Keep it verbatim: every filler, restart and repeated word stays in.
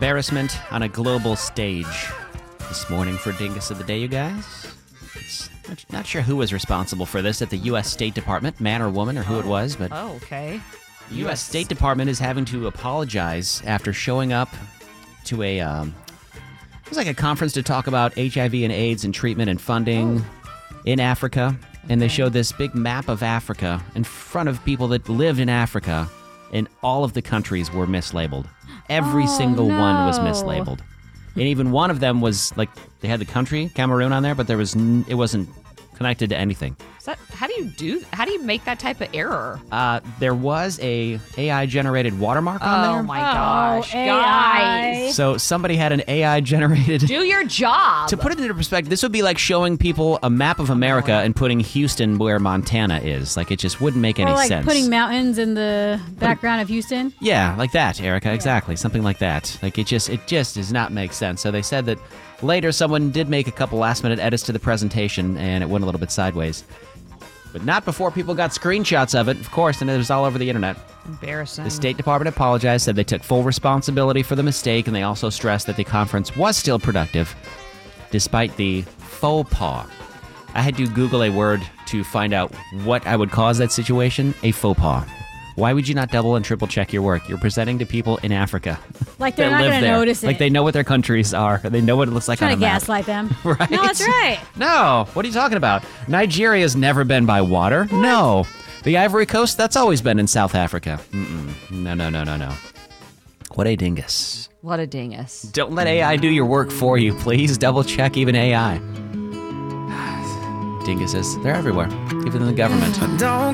embarrassment on a global stage this morning for Dingus of the Day, you guys. It's not, not sure who was responsible for this at the U S State Department, man or woman, or who it was, but Oh, okay. the U S State Department is having to apologize after showing up to a, um, it was like a conference to talk about H I V and AIDS and treatment and funding in Africa. And they showed this big map of Africa in front of people that lived in Africa, and all of the countries were mislabeled. Every Oh, single one was no. mislabeled. And even one of them was like, they had the country, Cameroon, on there, but there was n- it wasn't connected to anything. Is that, how do you do? How do you make that type of error? Uh, there was a A I-generated watermark on Oh there. my Oh, gosh, A I. guys, So somebody had an A I-generated... do your job. To put it into perspective, this would be like showing people a map of America and putting Houston where Montana is. Like, it just wouldn't make any Or like sense. putting mountains in the background of Houston. Yeah, like that, Erica. Exactly, something like that. Like, it just it just does not make sense. So they said that later someone did make a couple last-minute edits to the presentation, and it went a little bit sideways. But not before people got screenshots of it, of course, and it was all over the internet. Embarrassing. The State Department apologized, said they took full responsibility for the mistake, and they also stressed that the conference was still productive, despite the faux pas. I had to Google a word to find out what I would cause that situation, a faux pas. Why would you not double and triple check your work? You're presenting to people in Africa. Like they're that not live going to there. notice it. Like they know what their countries are. They know what it looks like Trying on a to map. gaslight them. Right? No, that's right. No. What are you talking about? Nigeria's never been by water. No. The Ivory Coast, that's always been in South Africa. Mm-mm. No, no, no, no, no. What a dingus. What a dingus. Don't let A I do your work for you, please. Double check even A I. Dinguses, they're everywhere, even in the government. Don't